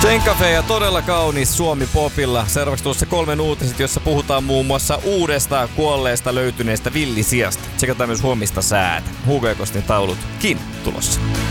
Jane Cafe ja todella kaunis Suomi Popilla. Seuraavaksi tuossa 3 uutiset, jossa puhutaan muun muassa uudesta kuolleesta löytyneestä villisiasta. Tsekataan myös huomista säätä. HV Kostin taulutkin tulossa.